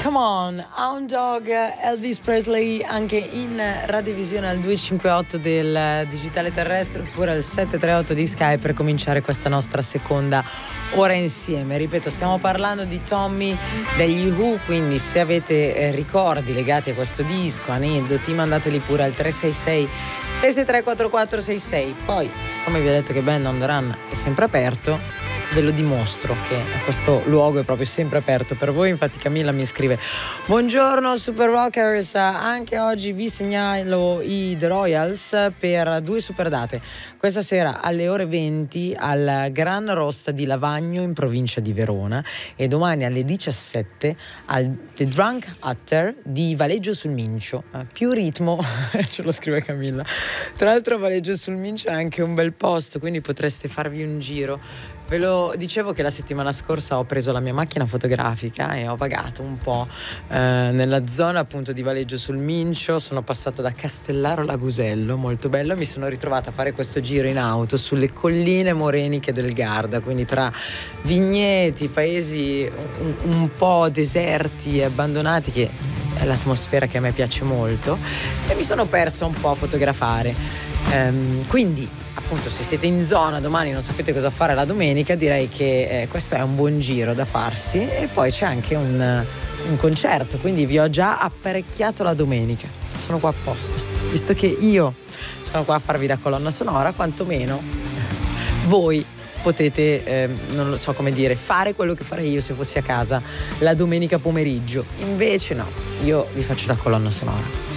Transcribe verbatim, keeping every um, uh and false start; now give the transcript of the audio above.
Come On, Hound Dog, Elvis Presley, anche in radiovisione al duecentocinquantotto del digitale terrestre oppure al settecentotrentotto di Sky per cominciare questa nostra seconda ora insieme. Ripeto, stiamo parlando di Tommy degli Who, quindi se avete eh, ricordi legati a questo disco, aneddoti, mandateli pure al tre sei sei sei sei tre quattro quattro sei sei. Poi, siccome vi ho detto che Band on the Run è sempre aperto, ve lo dimostro che questo luogo è proprio sempre aperto per voi. Infatti Camilla mi scrive: buongiorno Super Rockers, anche oggi vi segnalo i The Royals per due super date. Questa sera alle ore venti al Gran Rosta di Lavagno in provincia di Verona e domani alle diciassette al The Drunk Hatter di Valeggio sul Mincio. Uh, più ritmo, ce lo scrive Camilla. Tra l'altro Valeggio sul Mincio è anche un bel posto, quindi potreste farvi un giro. Ve lo dicevo che la settimana scorsa ho preso la mia macchina fotografica e ho vagato un po' eh, nella zona appunto di Valeggio sul Mincio. Sono passata da Castellaro Lagusello, molto bello, mi sono ritrovata a fare questo giro in auto sulle colline moreniche del Garda, quindi tra vigneti, paesi un, un po' deserti e abbandonati, che è l'atmosfera che a me piace molto, e mi sono persa un po' a fotografare. Um, quindi appunto se siete in zona domani, non sapete cosa fare la domenica, direi che eh, questo è un buon giro da farsi. E poi c'è anche un, un concerto, quindi vi ho già apparecchiato la domenica, sono qua apposta, visto che io sono qua a farvi da colonna sonora, quantomeno voi potete, eh, non lo so come dire, fare quello che farei io se fossi a casa la domenica pomeriggio. Invece no, io vi faccio da colonna sonora.